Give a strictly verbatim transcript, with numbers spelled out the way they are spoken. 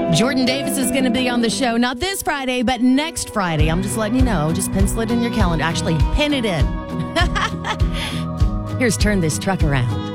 Jordan Davis is going to be on the show, not this Friday, but next Friday. I'm just letting you know. Just pencil it in your calendar. Actually, pin it in. Here's Turn This Truck Around.